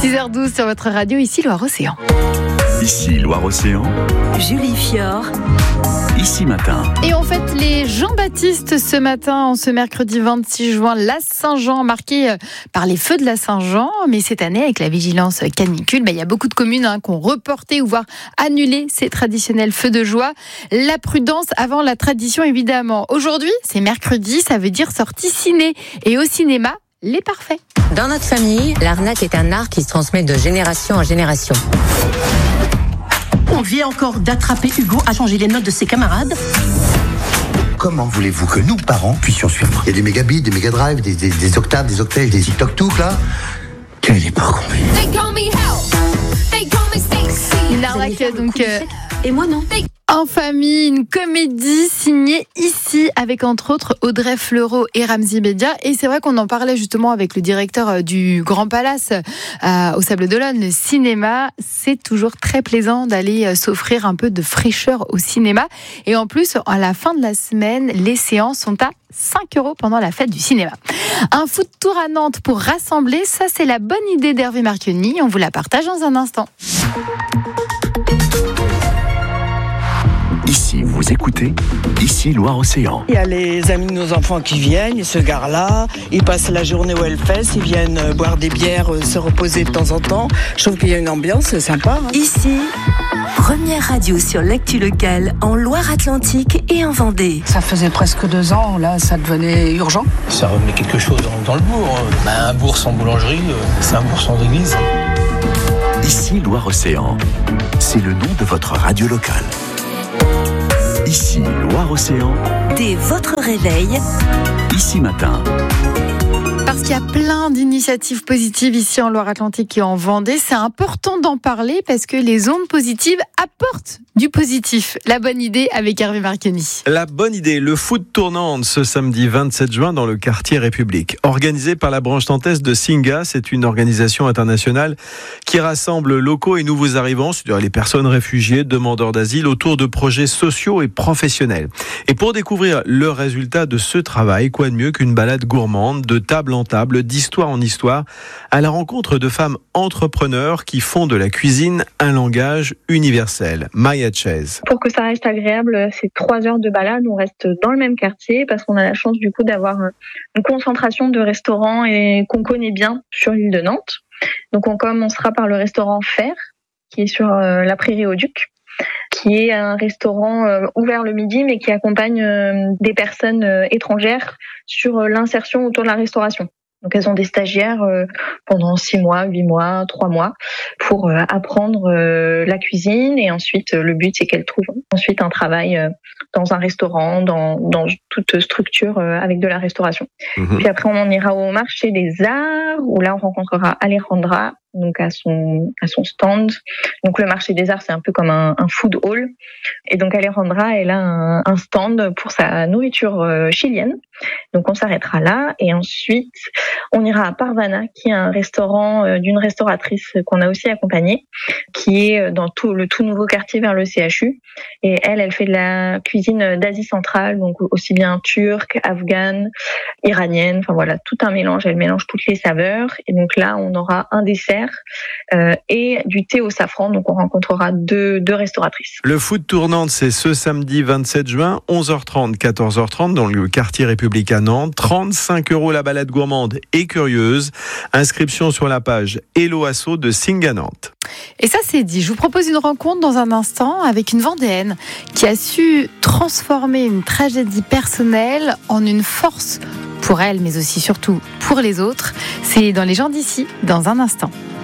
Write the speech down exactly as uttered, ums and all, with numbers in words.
six heures douze sur votre radio, ici Loire-Océan. Ici Loire-Océan. Julie Fior. Ici Matin. Et on fête les Jean-Baptiste ce matin, en ce mercredi vingt-six juin, la Saint-Jean, marquée par les feux de la Saint-Jean. Mais cette année, avec la vigilance canicule, bah, il y a beaucoup de communes hein, qui ont reporté ou voire annulé ces traditionnels feux de joie. La prudence avant la tradition, évidemment. Aujourd'hui, c'est mercredi, ça veut dire sortie ciné. Et au cinéma, les parfaits. Dans notre famille, l'arnaque est un art qui se transmet de génération en génération. On vient encore d'attraper Hugo à changer les notes de ses camarades. Comment voulez-vous que nous, parents, puissions suivre ? Il y a des mégabits, des mégadrives, des, des, des octaves, des octaves, des TikTok-touk, là. Quelle époque on vit. Une arnaque, donc... Euh... Et moi, non. En famille, une comédie signée ici avec entre autres Audrey Fleurot et Ramzy Bedia. Et c'est vrai qu'on en parlait justement avec le directeur du Grand Palace euh, au Sables d'Olonne, le cinéma. C'est toujours très plaisant d'aller s'offrir un peu de fraîcheur au cinéma. Et en plus, à la fin de la semaine, les séances sont à cinq euros pendant la fête du cinéma. Un food tour à Nantes pour rassembler, ça c'est la bonne idée d'Hervé Marchionni. On vous la partage dans un instant. Ici, vous écoutez, ici Loire-Océan. Il y a les amis de nos enfants qui viennent, ils se garent là, ils passent la journée au Hellfest, ils viennent boire des bières, se reposer de temps en temps. Je trouve qu'il y a une ambiance sympa. Hein. Ici, première radio sur l'actu locale en Loire-Atlantique et en Vendée. Ça faisait presque deux ans, là, ça devenait urgent. Ça remet quelque chose dans, dans le bourg. Hein. Ben, un bourg sans boulangerie, c'est un bourg sans église. Ici Loire-Océan, c'est le nom de votre radio locale. Ici, Loire-Océan. Dès votre réveil. Ici Matin. Parce qu'il y a plein d'initiatives positives ici en Loire-Atlantique et en Vendée. C'est important d'en parler parce que les ondes positives apportent du positif. La bonne idée avec Hervé Marchionni. La bonne idée, le food tournante ce samedi vingt-sept juin dans le quartier République. Organisé par la branche nantaise de Singa, c'est une organisation internationale qui rassemble locaux et nouveaux arrivants, c'est-à-dire les personnes réfugiées, demandeurs d'asile, autour de projets sociaux et professionnels. Et pour découvrir le résultat de ce travail, quoi de mieux qu'une balade gourmande de table en table, d'histoire en histoire, à la rencontre de femmes entrepreneurs qui font de la cuisine un langage universel. Maya Chaise. Pour que ça reste agréable, c'est trois heures de balade. On reste dans le même quartier parce qu'on a la chance du coup d'avoir une concentration de restaurants et qu'on connaît bien sur l'île de Nantes. Donc on commencera par le restaurant Fer, qui est sur la Prairie au Duc, qui est un restaurant euh, ouvert le midi, mais qui accompagne euh, des personnes euh, étrangères sur euh, l'insertion autour de la restauration. Donc elles ont des stagiaires euh, pendant six mois, huit mois, trois mois pour euh, apprendre euh, la cuisine, et ensuite euh, le but c'est qu'elles trouvent ensuite un travail euh, dans un restaurant, dans, dans toute structure euh, avec de la restauration. Mmh. Puis après on en ira au marché des arts où là on rencontrera Alejandra, donc à son à son stand. Donc le marché des arts c'est un peu comme un, un food hall, et donc Alejandra elle a un, un stand pour sa nourriture euh, chilienne. Donc on s'arrêtera là et ensuite on ira à Parvana, qui est un restaurant euh, d'une restauratrice qu'on a aussi accompagnée, qui est dans tout le tout nouveau quartier vers le C H U, et elle elle fait de la cuisine d'Asie centrale, donc aussi bien turque, afghane, iranienne, enfin voilà, tout un mélange, elle mélange toutes les saveurs. Et donc là on aura un dessert Euh, et du thé au safran, donc on rencontrera deux, deux restauratrices. Le food tournante, c'est ce samedi vingt-sept juin, onze heures trente, quatorze heures trente, dans le quartier République à Nantes. trente-cinq euros la balade gourmande et curieuse. Inscription sur la page Hello Asso de Singa Nantes. Et ça c'est dit, je vous propose une rencontre dans un instant avec une Vendéenne qui a su transformer une tragédie personnelle en une force pour elle, mais aussi surtout pour les autres. C'est dans Les gens d'ici, dans un instant.